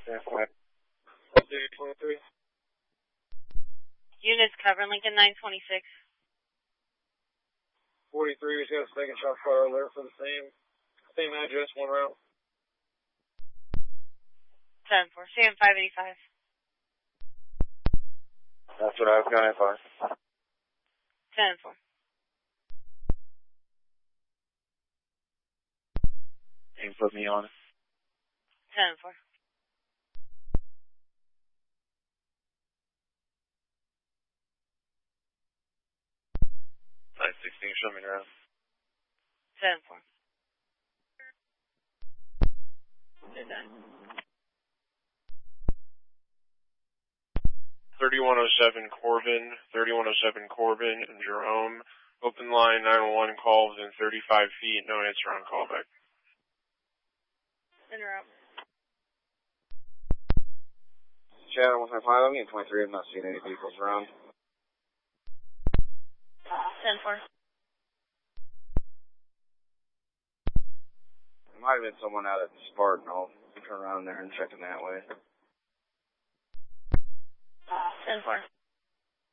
Units cover Lincoln 926. 43, we just got a second shot fire alert for the same address, one route. 7-4, Sam 585. That's what I was going for. 10-4. You can put me on it. 10-4. Show me around. 10-4. Good done. 3107 Corbin, and Jerome. Open line 911 call within 35 feet. No answer on callback. Interrupt. Shadow 155, I'm getting 23. I'm not seeing any vehicles around. 10-4. There might have been someone out at Spartan. I'll turn around there and check in that way. 10-4.